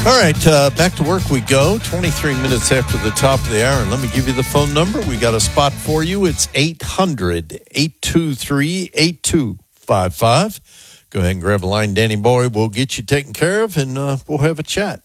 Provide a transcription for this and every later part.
All right, back to work we go. 23 minutes after the top of the hour. And let me give you the phone number. We got a spot for you. It's 800-823-8255. Go ahead and grab a line, Danny Boy. We'll get you taken care of, and we'll have a chat.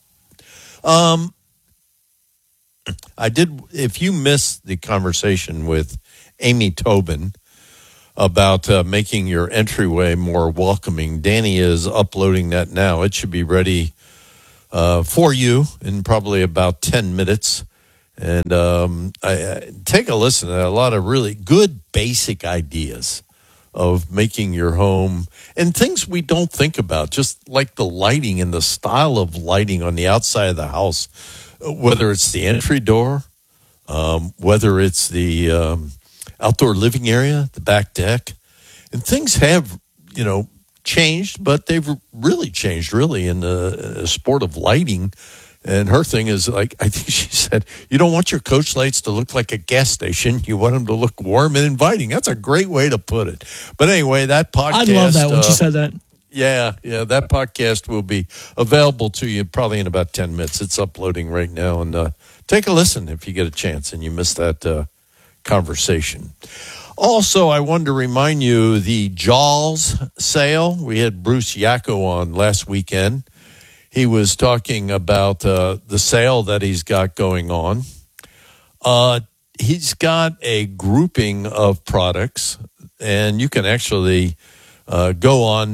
If you missed the conversation with Amy Tobin about making your entryway more welcoming, Danny is uploading that now. It should be ready for you in probably about 10 minutes. And I take a listen to a lot of really good basic ideas of making your home and things we don't think about, just like the lighting and the style of lighting on the outside of the house, whether it's the entry door, whether it's the outdoor living area, the back deck. And things have, changed, but they've really changed in the sport of lighting. And her thing is, like, I think she said, you don't want your coach lights to look like a gas station. You want them to look warm and inviting. That's a great way to put it. But anyway, that podcast. I love that when she said that. Yeah, that podcast will be available to you probably in about 10 minutes. It's uploading right now. And take a listen if you get a chance and you missed that conversation. Also, I wanted to remind you the Jaws sale. We had Bruce Yacko on last weekend. He was talking about the sale that he's got going on. He's got a grouping of products, and you can actually go on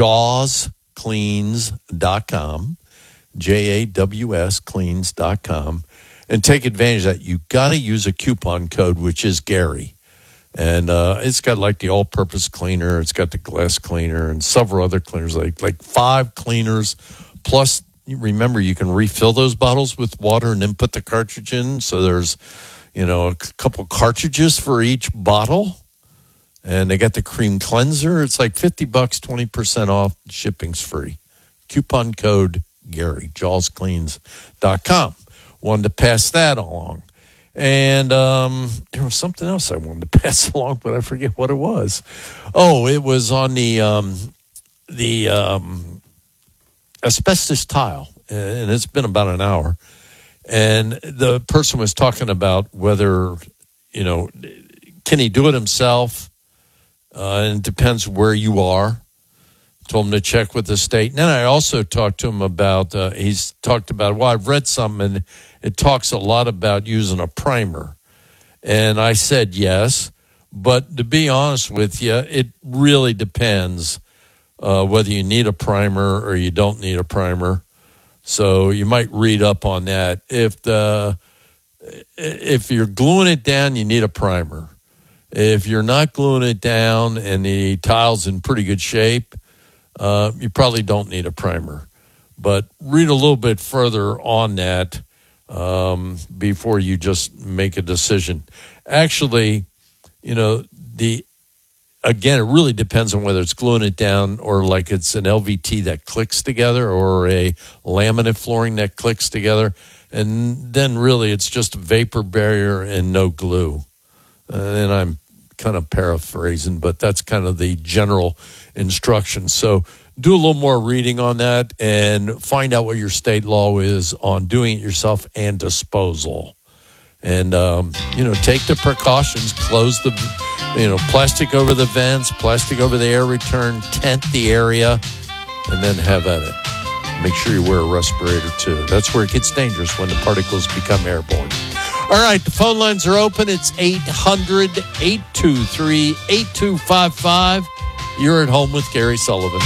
jawscleans.com, JAWS cleans.com, and take advantage of that. You got to use a coupon code, which is Gary. And it's got like the all-purpose cleaner. It's got the glass cleaner and several other cleaners, like 5 cleaners. Plus, remember, you can refill those bottles with water and then put the cartridge in. So there's, a couple cartridges for each bottle. And they got the cream cleanser. It's like $50, 20% off. Shipping's free. Coupon code Gary, jawscleans.com. Wanted to pass that along. And there was something else I wanted to pass along, but I forget what it was. Oh, it was on the asbestos tile, and it's been about an hour. And the person was talking about whether, can he do it himself? And it depends where you are. Told him to check with the state. And then I also talked to him about, he's talked about, I've read something, and it talks a lot about using a primer. And I said yes, but to be honest with you, it really depends whether you need a primer or you don't need a primer. So you might read up on that. If you're gluing it down, you need a primer. If you're not gluing it down and the tile's in pretty good shape, you probably don't need a primer. But read a little bit further on that before you just make a decision. Actually, again, it really depends on whether it's gluing it down or like it's an LVT that clicks together or a laminate flooring that clicks together. And then really it's just a vapor barrier and no glue. And I'm kind of paraphrasing, but that's kind of the general instructions. So do a little more reading on that and find out what your state law is on doing it yourself and disposal. And, take the precautions, close the, plastic over the vents, plastic over the air return, tent the area, and then have at it. Make sure you wear a respirator, too. That's where it gets dangerous, when the particles become airborne. All right, the phone lines are open. It's 800-823-8255. You're at home with Gary Sullivan.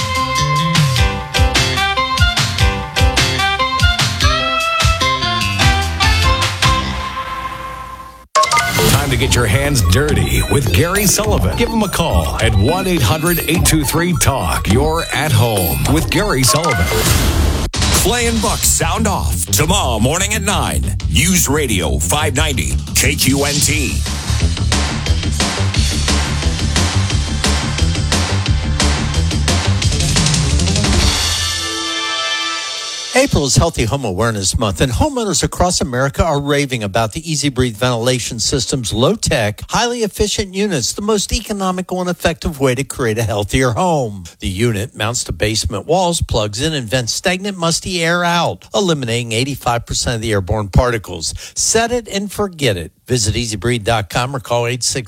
Time to get your hands dirty with Gary Sullivan. Give him a call at 1-800-823-TALK. You're at home with Gary Sullivan. Clay and Buck sound off tomorrow morning at 9. News Radio 590 KQNT. April is Healthy Home Awareness Month, and homeowners across America are raving about the Easy Breathe ventilation system's low-tech, highly efficient units, the most economical and effective way to create a healthier home. The unit mounts to basement walls, plugs in, and vents stagnant, musty air out, eliminating 85% of the airborne particles. Set it and forget it. Visit EasyBreathe.com or call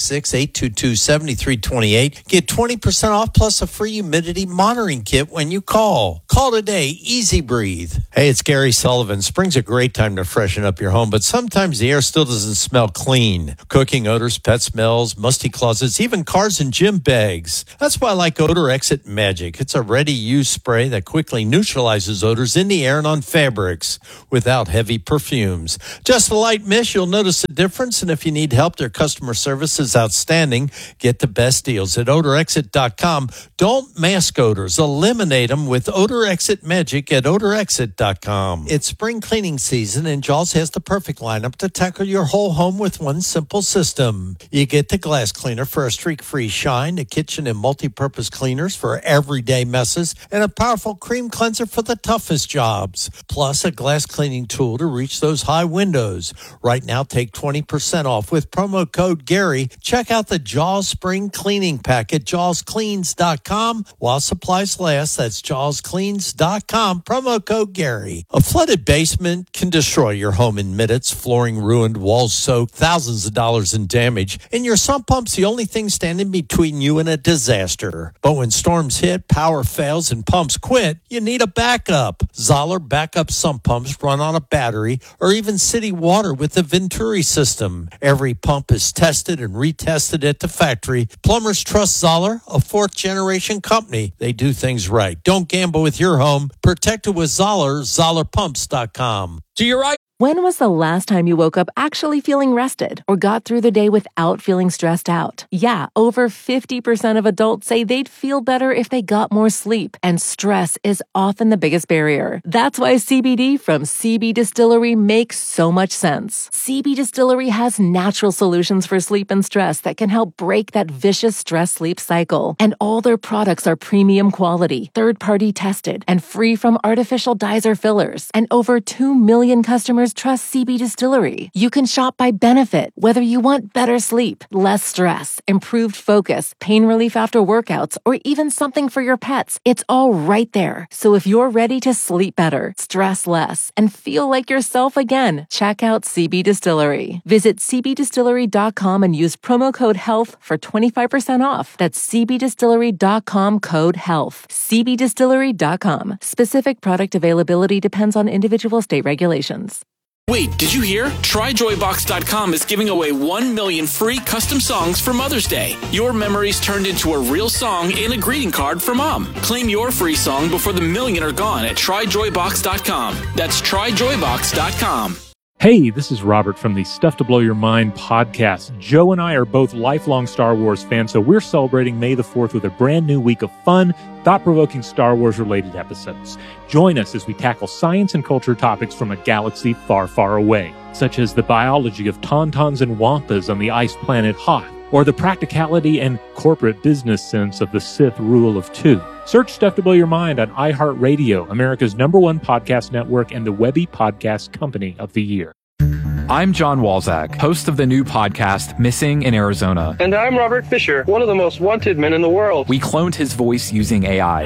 866-822-7328. Get 20% off plus a free humidity monitoring kit when you call. Call today, Easy Breathe. Hey, it's Gary Sullivan. Spring's a great time to freshen up your home, but sometimes the air still doesn't smell clean. Cooking odors, pet smells, musty closets, even cars and gym bags. That's why I like Odor Exit Magic. It's a ready-use spray that quickly neutralizes odors in the air and on fabrics without heavy perfumes. Just a light mist, you'll notice a difference. And if you need help, their customer service is outstanding. Get the best deals at odorexit.com. Don't mask odors. Eliminate them with Odor Exit Magic at odorexit.com. It's spring cleaning season, and Jaws has the perfect lineup to tackle your whole home with one simple system. You get the glass cleaner for a streak-free shine, the kitchen and multi-purpose cleaners for everyday messes, and a powerful cream cleanser for the toughest jobs. Plus, a glass cleaning tool to reach those high windows. Right now, take 20% off with promo code Gary. Check out the Jaws Spring Cleaning Pack at jawscleans.com while supplies last. That's jawscleans.com, promo code Gary. A flooded basement can destroy your home in minutes. Flooring ruined, walls soaked, thousands of dollars in damage, and your sump pump's the only thing standing between you and a disaster. But when storms hit, power fails, and pumps quit, you need a backup. Zoller backup sump pumps run on a battery or even city water with the Venturi system. Every pump is tested and retested at the factory. Plumbers trust Zoller, a fourth-generation company. They do things right. Don't gamble with your home. Protect it with Zoller, ZollerPumps.com. To your right. When was the last time you woke up actually feeling rested or got through the day without feeling stressed out? Yeah, over 50% of adults say they'd feel better if they got more sleep, and stress is often the biggest barrier. That's why CBD from CB Distillery makes so much sense. CB Distillery has natural solutions for sleep and stress that can help break that vicious stress-sleep cycle. And all their products are premium quality, third-party tested, and free from artificial dyes or fillers. And over 2 million customers trust CB Distillery. You can shop by benefit, whether you want better sleep, less stress, improved focus, pain relief after workouts, or even something for your pets. It's all right there. So if you're ready to sleep better, stress less, and feel like yourself again, check out CB Distillery. Visit cbdistillery.com and use promo code HEALTH for 25% off. That's cbdistillery.com, code HEALTH. cbdistillery.com. Specific product availability depends on individual state regulations. Wait, did you hear? TryJoyBox.com is giving away 1 million free custom songs for Mother's Day. Your memories turned into a real song and a greeting card for Mom. Claim your free song before the million are gone at TryJoyBox.com. That's TryJoyBox.com. Hey, this is Robert from the Stuff to Blow Your Mind podcast. Joe and I are both lifelong Star Wars fans, so we're celebrating May the 4th with a brand new week of fun, thought-provoking Star Wars-related episodes. Join us as we tackle science and culture topics from a galaxy far, far away, such as the biology of tauntauns and wampas on the ice planet Hoth, or the practicality and corporate business sense of the Sith rule of two. Search Stuff to Blow Your Mind on iHeartRadio, America's #1 podcast network and the Webby Podcast Company of the Year. I'm John Walzak, host of the new podcast, Missing in Arizona. And I'm Robert Fisher, one of the most wanted men in the world. We cloned his voice using AI.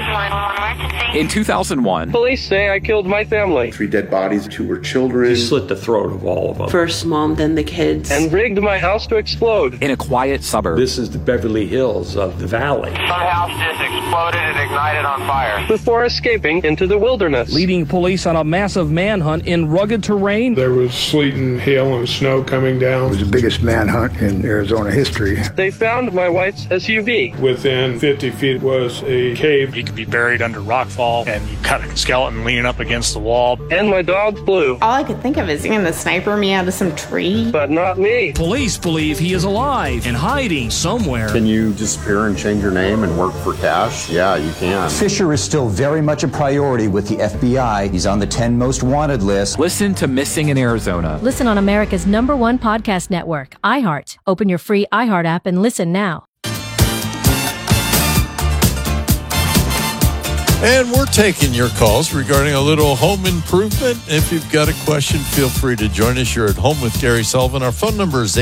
In 2001, police say I killed my family. 3 dead bodies, 2 were children. He slit the throat of all of them. First mom, then the kids. And rigged my house to explode. In a quiet suburb. This is the Beverly Hills of the valley. My house just exploded and ignited on fire. Before escaping into the wilderness. Leading police on a massive manhunt in rugged terrain. There was sleet and hail and snow coming down. It was the biggest manhunt in Arizona history. They found my wife's SUV. Within 50 feet was a cave. He could be buried under rockfall, and you cut a skeleton leaning up against the wall. And my dog flew. All I could think of is going to sniper me out of some tree. But not me. Police believe he is alive and hiding somewhere. Can you disappear and change your name and work for cash? Yeah, you can. Fisher is still very much a priority with the FBI. He's on the 10 most wanted list. Listen to Missing in Arizona. Listen on America's #1 podcast network, iHeart. Open your free iHeart app and listen now. And we're taking your calls regarding a little home improvement. If you've got a question, feel free to join us. You're at home with Gary Sullivan. Our phone number is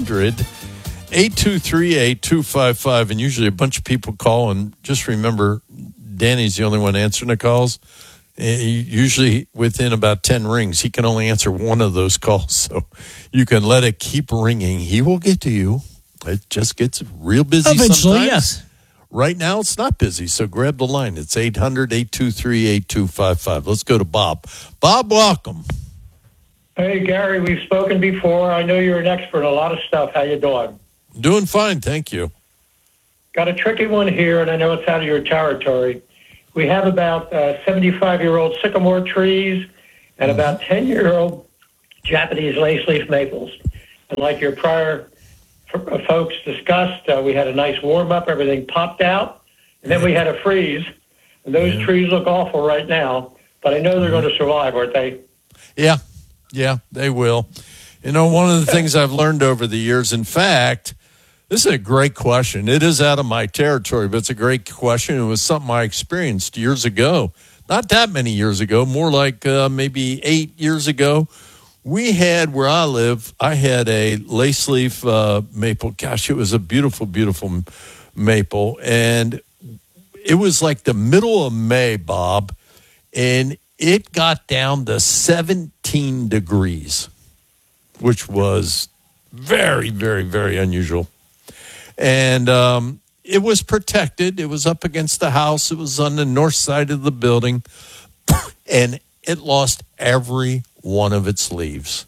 800-823-8255. And usually a bunch of people call. And just remember, Danny's the only one answering the calls. Usually within about 10 rings, he can only answer one of those calls. So you can let it keep ringing. He will get to you. It just gets real busy eventually, sometimes. yes. Right now, it's not busy, so grab the line. It's 800-823-8255. Let's go to Bob. Bob, welcome. Hey, Gary, we've spoken before. I know you're an expert in a lot of stuff. How you doing? Doing fine, thank you. Got a tricky one here, and I know it's out of your territory. We have about 75-year-old sycamore trees and about 10-year-old Japanese lace leaf maples. And like your prior folks discussed, we had a nice warm-up. Everything popped out, and then we had a freeze. And those trees look awful right now, but I know they're going to survive, aren't they? Yeah, they will. You know, one of the things I've learned over the years, in fact, this is a great question. It is out of my territory, but it's a great question. It was something I experienced years ago. Not that many years ago, more like maybe 8 years ago. We had, where I live, I had a lace leaf maple. Gosh, it was a beautiful, beautiful maple. And it was like the middle of May, Bob, and it got down to 17 degrees, which was very, very, very unusual. And it was protected. It was up against the house. It was on the north side of the building. And it lost every one of its leaves.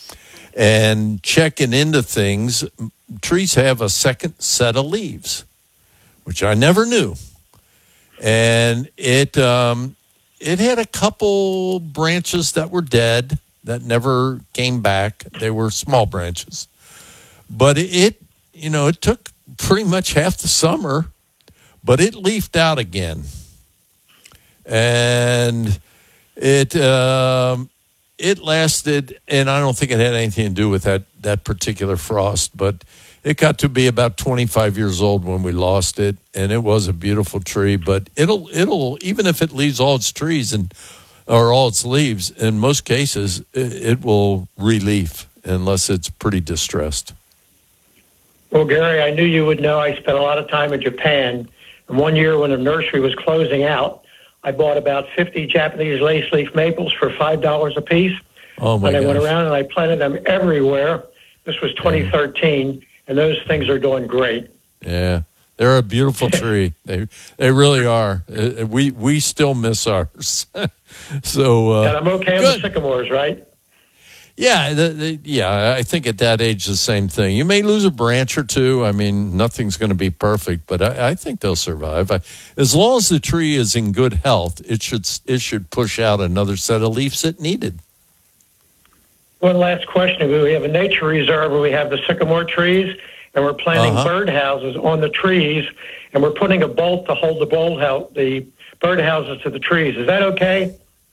And checking into things, trees have a second set of leaves, which I never knew. And it had a couple branches that were dead that never came back. They were small branches. But it took pretty much half the summer, but it leafed out again. And it lasted, and I don't think it had anything to do with that particular frost, but it got to be about 25 years old when we lost it, and it was a beautiful tree. But it'll even if it leaves all its trees or all its leaves, in most cases, it will re-leaf unless it's pretty distressed. Well, Gary, I knew you would know. I spent a lot of time in Japan, and one year when the nursery was closing out, I bought about 50 Japanese lace leaf maples for $5 a piece. Oh, my And I went gosh. around and I planted them everywhere. This was 2013, and those things are doing great. Yeah, they're a beautiful tree. They really are. We still miss ours. So And I'm okay on the sycamores, right? Yeah, I think at that age, the same thing. You may lose a branch or two. I mean, nothing's going to be perfect, but I think they'll survive. As long as the tree is in good health, it should push out another set of leaves it needed. One last question. We have a nature reserve where we have the sycamore trees, and we're planting birdhouses on the trees, and we're putting a bolt to hold the birdhouses to the trees. Is that okay?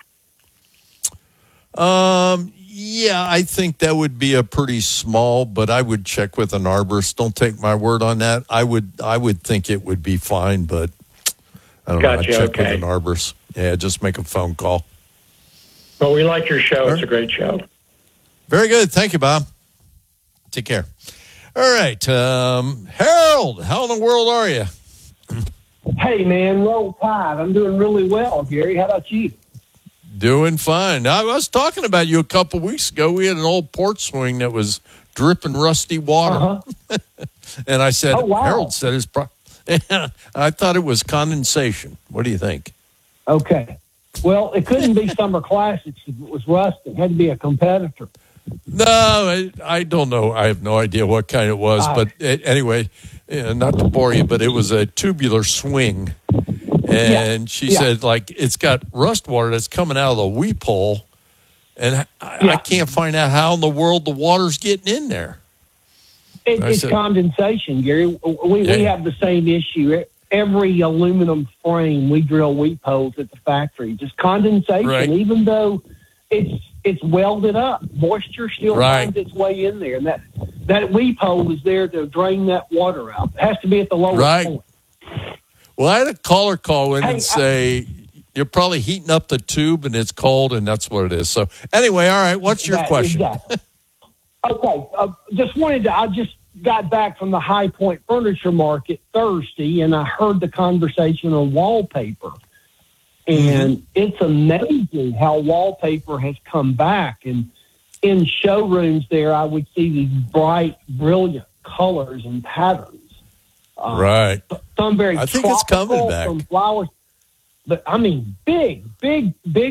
Yeah, I think that would be a pretty small, but I would check with an arborist. Don't take my word on that. I would think it would be fine, but I don't know. I'd check with an arborist. Yeah, just make a phone call. Well, we like your show. It's a great show. Very good. Thank you, Bob. Take care. All right. Harold, how in the world are you? Hey, man, roll tide. I'm doing really well, Gary. How about you? Doing fine. I was talking about you a couple weeks ago. We had an old porch swing that was dripping rusty water. And I said, Harold said it's I thought it was condensation. What do you think? Okay. Well, it couldn't be Summer Classics if it was rust. It had to be a competitor. No, I don't know. I have no idea what kind it was. But anyway, not to bore you, but it was a tubular swing. And she said, like, it's got rust water that's coming out of the weep hole. And I can't find out how in the world the water's getting in there. It's condensation, Gary. We have the same issue. Every aluminum frame, we drill weep holes at the factory. Just condensation, even though it's welded up. Moisture still finds its way in there. And that weep hole is there to drain that water out. It has to be at the lowest point. Well, I had a caller call in and say, you're probably heating up the tube and it's cold, and that's what it is. So anyway, all right, what's your question? Exactly. Okay, I just got back from the High Point Furniture Market Thursday, and I heard the conversation on wallpaper. And it's amazing how wallpaper has come back. And in showrooms there, I would see these bright, brilliant colors and patterns. Right. Some very I think it's coming back. Some flowers. But, I mean, big, big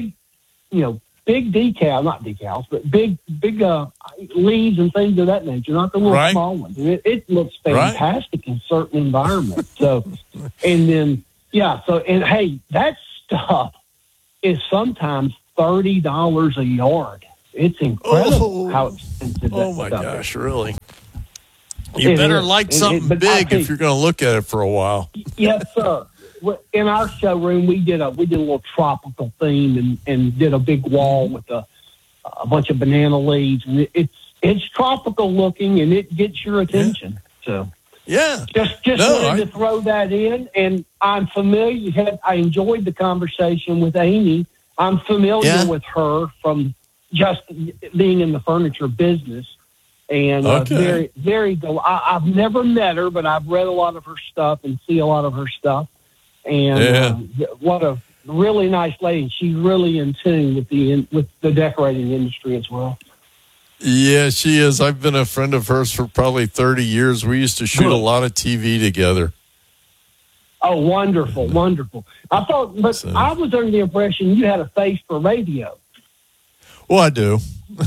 decal, not decals, but big leaves and things of that nature, not the little small ones. It looks fantastic in certain environments. So, and then, hey, that stuff is sometimes $30 a yard. It's incredible how expensive that my stuff gosh, is. really? You better like something big if you're going to look at it for a while. Yes, sir. In our showroom, we did a little tropical theme and did a big wall with a bunch of banana leaves, and it's tropical looking, and it gets your attention. So just wanted to throw that in, and I'm familiar. I enjoyed the conversation with Amy. I'm familiar with her from just being in the furniture business, and very, very. I've never met her, but I've read a lot of her stuff and see a lot of her stuff. And what a really nice lady. She's really in tune with the decorating industry as well. Yeah, she is. I've been a friend of hers for probably 30 years. We used to shoot a lot of TV together. Oh, wonderful, wonderful. I was under the impression you had a face for radio. Well, I do.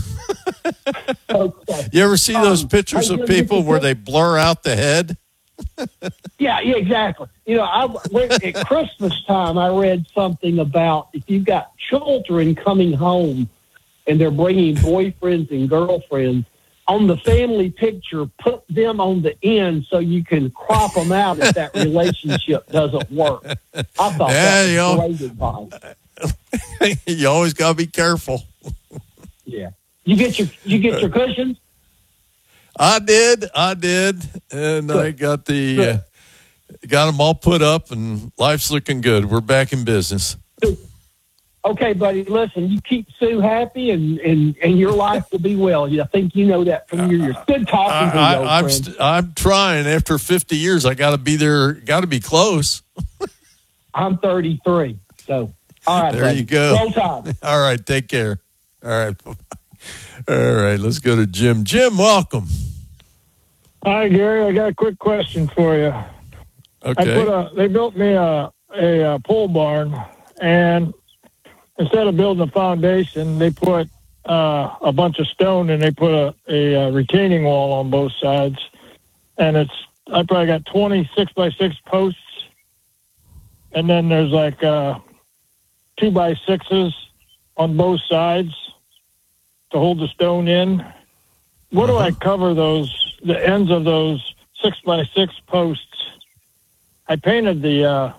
Okay. You ever see those pictures of people where they blur out the head? Yeah, exactly. At Christmas time, I read something about if you've got children coming home and they're bringing boyfriends and girlfriends, on the family picture, put them on the end so you can crop them out if that relationship doesn't work. I thought that was great advice. You always got to be careful. Yeah. You get your cushions? I did, and I got got them all put up, and life's looking good. We're back in business. Okay, buddy. Listen, you keep Sue happy, and your life will be well. I think you know that from your years. Good talking to you, I'm trying. After 50 years, I got to be there. Got to be close. I'm 33, so all right. There buddy. you go. Roll time. All right, take care. All right. All right, let's go to Jim. Jim, welcome. Hi, Gary. I got a quick question for you. Okay. They built me a pole barn, and instead of building a foundation, they put a bunch of stone, and they put a retaining wall on both sides. And I probably got 20 6x6 posts, and then there's like 2x6s on both sides to hold the stone in. What do I cover the ends of those 6x6 posts? I painted the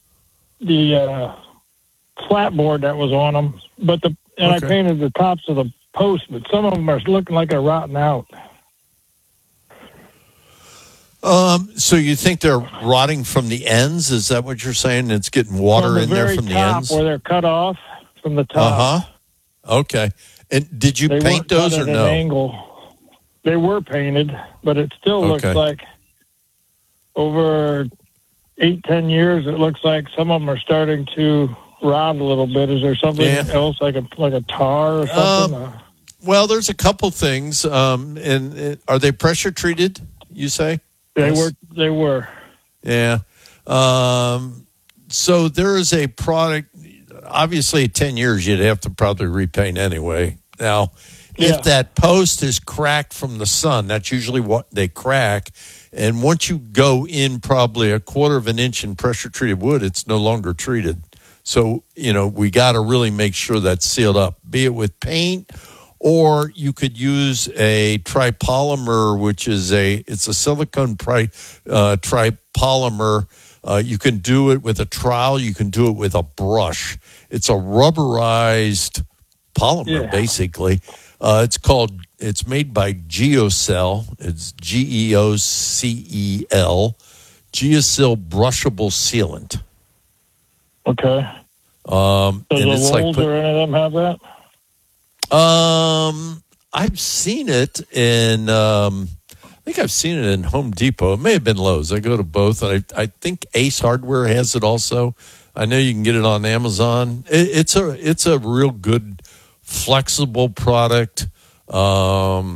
flatboard that was on them, I painted the tops of the posts, but some of them are looking like they're rotting out. So you think they're rotting from the ends? Is that what you're saying? It's getting water in there from the ends? Where they're cut off from the top. Okay. And did you paint those or no? Angle. They were painted, but it still looks like over 8-10 years, it looks like some of them are starting to rot a little bit. Is there something else like a tar or something? Well, there's a couple things. And are they pressure treated, you say? They were. Yeah. So there is a product. Obviously, 10 years, you'd have to probably repaint anyway. Now, if that post is cracked from the sun, that's usually what they crack. And once you go in probably 1/4 of an inch in pressure-treated wood, it's no longer treated. So, we got to really make sure that's sealed up, be it with paint, or you could use a tripolymer, which is it's a silicone tripolymer. You can do it with a trowel. You can do it with a brush. It's a rubberized polymer, basically. It's made by Geocel. It's GeoCel. Geosil brushable sealant. Okay. Does the Lowe's or any of them have that? I've seen it in. I think I've seen it in Home Depot. It may have been Lowe's. I go to both. I think Ace Hardware has it also. I know you can get it on Amazon. It's a real good, flexible product, and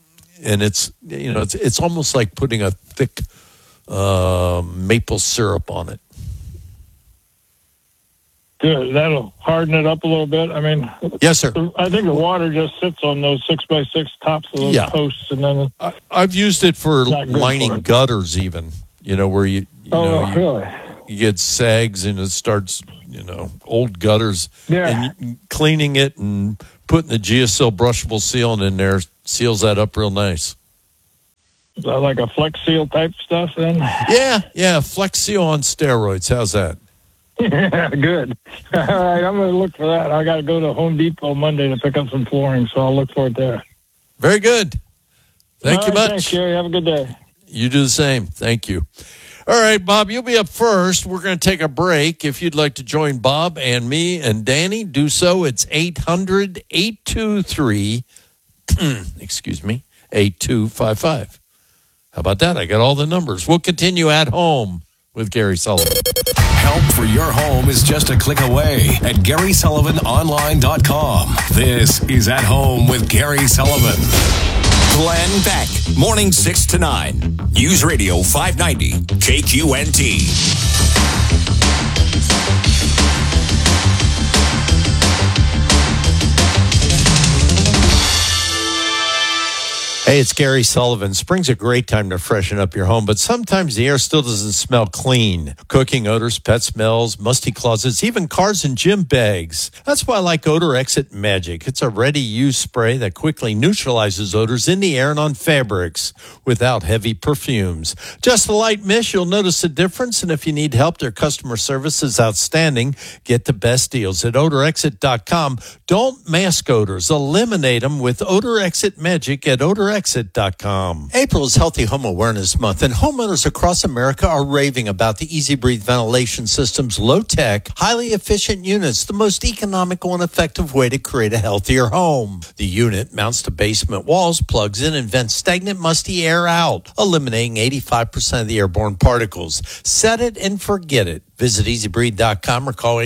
it's almost like putting a thick maple syrup on it. Good. That'll harden it up a little bit. I mean, yes, sir. I think the water just sits on those 6x6 tops of those posts, and then I've used it for lining gutters, even. Where you really? You get sags and it starts, old gutters. Yeah. And cleaning it and putting the Geosil brushable sealant in there seals that up real nice. Is that like a Flex Seal type stuff then? Yeah, Flex Seal on steroids. How's that? Yeah, good. All right, I'm going to look for that. I got to go to Home Depot Monday to pick up some flooring, so I'll look for it there. Very good. Thank you much. Thanks, Gary. Have a good day. You do the same. Thank you. All right, Bob, you'll be up first. We're going to take a break. If you'd like to join Bob and me and Danny, do so. It's 800-823, 8255. How about that? I got all the numbers. We'll continue at home with Gary Sullivan. Help for your home is just a click away at GarySullivanOnline.com. This is At Home with Gary Sullivan. Glenn Beck, morning 6 to 9. News Radio 590, KQNT. Hey, it's Gary Sullivan. Spring's a great time to freshen up your home, but sometimes the air still doesn't smell clean. Cooking odors, pet smells, musty closets, even cars and gym bags. That's why I like Odor Exit Magic. It's a ready-use spray that quickly neutralizes odors in the air and on fabrics without heavy perfumes. Just a light mist, you'll notice a difference, and if you need help, their customer service is outstanding. Get the best deals at odorexit.com. Don't mask odors. Eliminate them with Odor Exit Magic at odorexit.com. April is Healthy Home Awareness Month, and homeowners across America are raving about the Easy Breathe ventilation system's low-tech, highly efficient units, the most economical and effective way to create a healthier home. The unit mounts to basement walls, plugs in, and vents stagnant, musty air out, eliminating 85% of the airborne particles. Set it and forget it. Visit EasyBreathe.com or call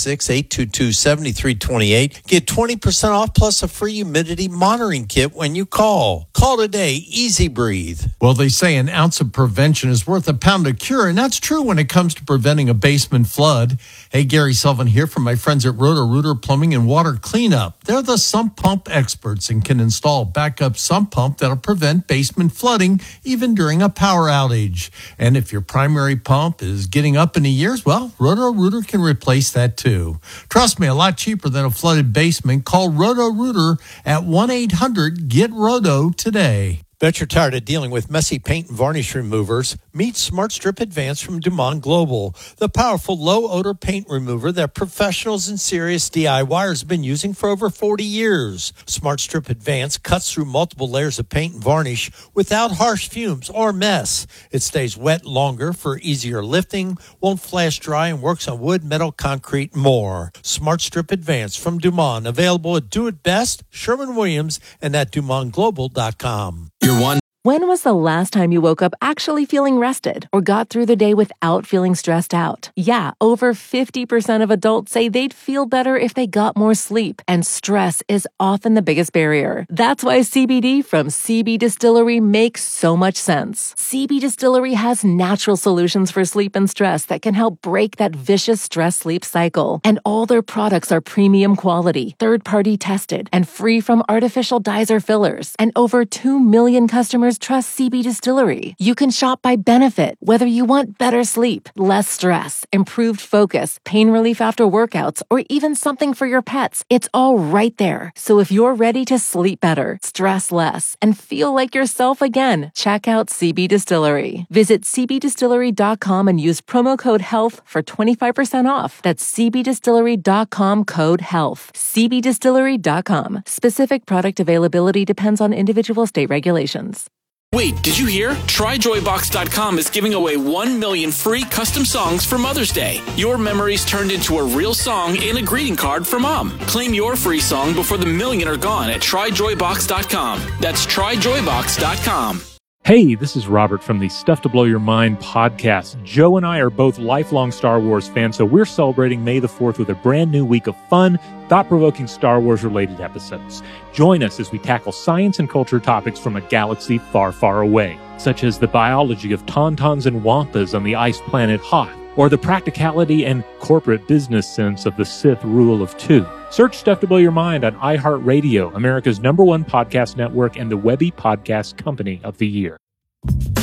866-822-7328. Get 20% off plus a free humidity monitoring kit when you call. Call today, Easy Breathe. Well, they say an ounce of prevention is worth a pound of cure, and that's true when it comes to preventing a basement flood. Hey, Gary Sullivan here from my friends at Roto-Rooter Plumbing and Water Cleanup. They're the sump pump experts and can install a backup sump pump that'll prevent basement flooding even during a power outage. And if your primary pump is getting up in the years, well, Roto-Rooter can replace that too. Trust me, a lot cheaper than a flooded basement. Call Roto-Rooter at 1-800-GET-ROTO today. Bet you're tired of dealing with messy paint and varnish removers. Meet Smart Strip Advanced from Dumont Global, the powerful low-odor paint remover that professionals and serious DIYers have been using for over 40 years. Smart Strip Advanced cuts through multiple layers of paint and varnish without harsh fumes or mess. It stays wet longer for easier lifting, won't flash dry, and works on wood, metal, concrete, and more. Smart Strip Advanced from Dumont, available at Do It Best, Sherwin-Williams, and at DumontGlobal.com. When was the last time you woke up actually feeling rested or got through the day without feeling stressed out? Yeah, over 50% of adults say they'd feel better if they got more sleep, and stress is often the biggest barrier. That's why CBD from CB Distillery makes so much sense. CB Distillery has natural solutions for sleep and stress that can help break that vicious stress-sleep cycle. And all their products are premium quality, third-party tested, and free from artificial dyes or fillers. And over 2 million customers trust CB Distillery. You can shop by benefit, whether you want better sleep, less stress, improved focus, pain relief after workouts, or even something for your pets. It's all right there. So if you're ready to sleep better, stress less, and feel like yourself again, check out CB Distillery. Visit cbdistillery.com and use promo code HEALTH for 25% off. That's cbdistillery.com, code HEALTH. cbdistillery.com. Specific product availability depends on individual state regulations. Wait, did you hear? TryJoyBox.com is giving away 1 million free custom songs for Mother's Day. Your memories turned into a real song and a greeting card for Mom. Claim your free song before the million are gone at TryJoyBox.com. That's TryJoyBox.com. Hey, this is Robert from the Stuff to Blow Your Mind podcast. Joe and I are both lifelong Star Wars fans, so we're celebrating May the 4th with a brand new week of fun, thought-provoking Star Wars-related episodes. Join us as we tackle science and culture topics from a galaxy far, far away, such as the biology of tauntauns and wampas on the ice planet Hoth, or the practicality and corporate business sense of the Sith Rule of Two. Search Stuff to Blow Your Mind on iHeartRadio, America's #1 podcast network and the Webby Podcast Company of the Year.